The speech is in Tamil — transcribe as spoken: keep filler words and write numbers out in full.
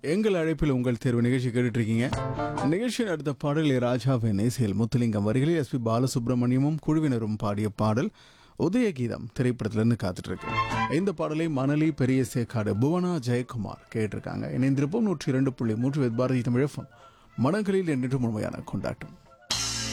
எங்கள் அழைப்பில் உங்கள் தேர்வு நிகழ்ச்சி கேட்டுட்டு இருக்கீங்க. நிகழ்ச்சியின் அடுத்த பாடல் ராஜாவின் இசையில் முத்துலிங்கம் வரிகளில் எஸ் பி பாலசுப்ரமணியமும் குழுவினரும் பாடிய பாடல் உதயகீதம் திரைப்படத்திலிருந்து காத்துட்டு இருக்கு. இந்த பாடலை மணலி பெரிய சேக்காடு புவனா ஜெயக்குமார் கேட்டிருக்காங்க. இணைந்திருப்போம் நூற்றி இரண்டு புள்ளி மூன்று பாரதி தமிழகம் மனங்களில் என்று முழுமையான கொண்டாட்டம்.